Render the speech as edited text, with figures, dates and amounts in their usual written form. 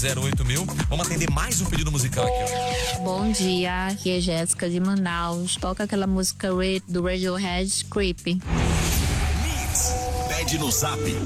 08000. Vamos atender mais um pedido musical aqui, ó. Bom dia, aqui é Jéssica de Manaus. Toca aquela música do Radiohead, Creepy. Pede no Zap